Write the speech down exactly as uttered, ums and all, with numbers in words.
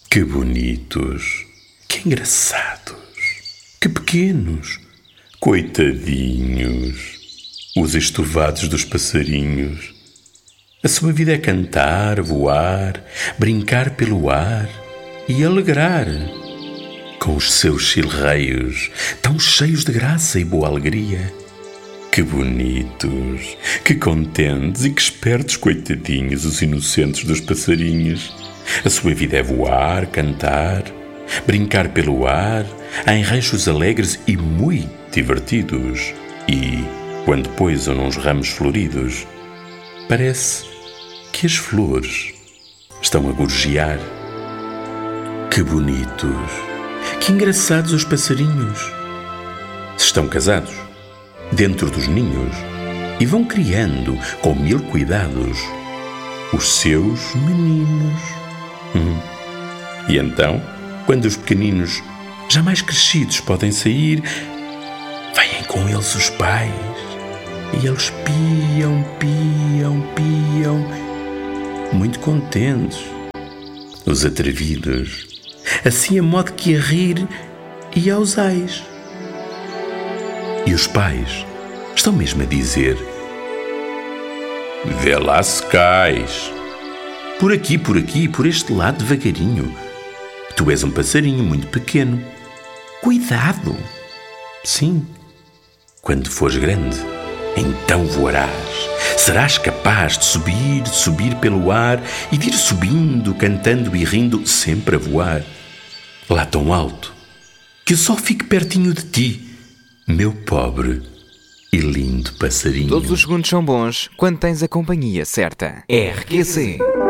Que bonitos, que engraçados, que pequenos, coitadinhos, os estovados dos passarinhos. A sua vida é cantar, voar, brincar pelo ar e alegrar. Com os seus silreios tão cheios de graça e boa alegria. Que bonitos, que contentes e que espertos coitadinhos os inocentes dos passarinhos. A sua vida é voar, cantar, brincar pelo ar, em ranchos alegres e muito divertidos. E, quando pousam nos ramos floridos, parece que as flores estão a gorjear. Que bonitos, que engraçados os passarinhos. Se estão casados, dentro dos ninhos, e vão criando, com mil cuidados, os seus meninos. Hum. E então, quando os pequeninos, já mais crescidos, podem sair, vêm com eles os pais, e eles piam, piam, piam, muito contentes, os atrevidos, assim a modo que a rir e aos ais. E os pais estão mesmo a dizer: vê lá se cais. Por aqui, por aqui, por este lado devagarinho. Tu és um passarinho muito pequeno. Cuidado! Sim, quando fores grande, então voarás. Serás capaz de subir, de subir pelo ar e de ir subindo, cantando e rindo, sempre a voar. Lá tão alto, que eu só fique pertinho de ti, meu pobre e lindo passarinho. Todos os segundos são bons quando tens a companhia certa. R Q C